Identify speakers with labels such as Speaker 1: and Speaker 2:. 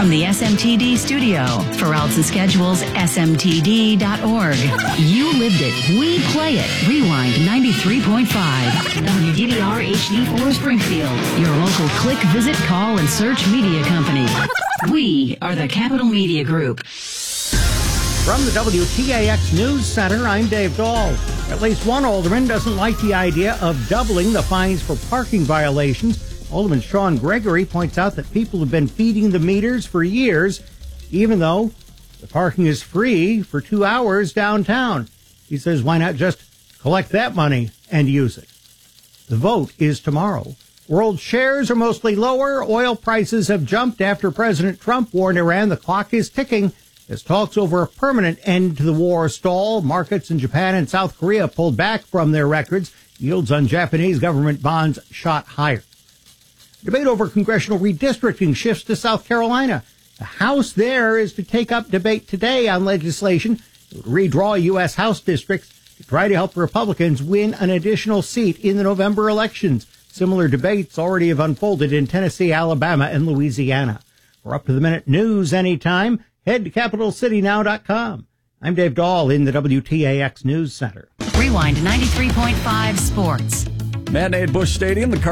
Speaker 1: from the SMTD studio. For routes and schedules, smtd.org. You lived it. We play it. Rewind 93.5. WDVR HD4 Springfield. Your local click, visit, call, and search media company. We are the Capital Media Group.
Speaker 2: From the WTAX News Center, I'm Dave Dahl. At least one alderman doesn't like the idea of doubling the fines for parking violations. Alderman Sean Gregory points out that people have been feeding the meters for years, even though the parking is free for 2 hours downtown. He says, why not just collect that money and use it? The vote is tomorrow. World shares are mostly lower. Oil prices have jumped after President Trump warned Iran the clock is ticking. As talks over a permanent end to the war stall, markets in Japan and South Korea pulled back from their records. Yields on Japanese government bonds shot higher. Debate over congressional redistricting shifts to South Carolina. The House there is to take up debate today on legislation that would redraw U.S. House districts to try to help Republicans win an additional seat in the November elections. Similar debates already have unfolded in Tennessee, Alabama, and Louisiana. For up-to-the-minute news anytime, head to CapitalCityNow.com. I'm Dave Dahl in the WTAX News Center.
Speaker 1: Rewind 93.5 Sports.
Speaker 3: Man-made Busch Stadium, the